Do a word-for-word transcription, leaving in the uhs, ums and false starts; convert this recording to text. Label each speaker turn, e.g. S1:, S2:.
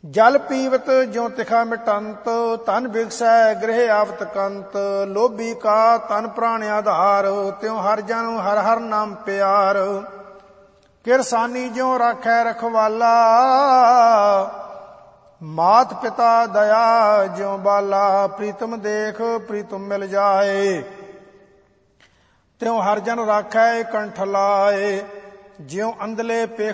S1: ਜਲ ਪੀਵਤ ਜਿਉ ਤਿਖਾ ਮਿਟੰਤ, ਤਨ ਬਿਗਸੈ ਗ੍ਰਹਿ ਆਵਤ ਕੰਤ। ਲੋਭੀ ਕਾ ਤਨ ਪ੍ਰਾਣ ਆਧਾਰ, ਤਿਉ ਹਰ ਜਨ ਹਰ ਹਰ ਨਾਮ ਪਿਆਰ। ਕਿਰਸਾਨੀ ਜਿਉ ਰਾਖੈ ਰਖਵਾਲਾ, ਮਾਤ ਪਿਤਾ ਦਇਆ ਜਿਉ ਬਾਲਾ। ਪ੍ਰੀਤਮ ਦੇਖ ਪ੍ਰੀਤਮ ਮਿਲ ਜਾਏ, ਤਿਉ ਹਰ ਜਨ ਰਾਖੈ ਕੰਠ ਲਾਏ। ਜਿਉ ਅੰਧਲੇ ਪੇਖ